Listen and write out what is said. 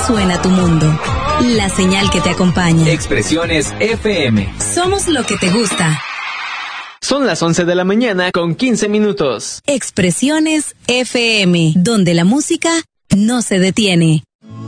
suena tu mundo. La señal que te acompaña. Expresiones FM. Somos lo que te gusta. Son las 11 de la mañana con 15 minutos. Expresiones FM, donde la música no se detiene.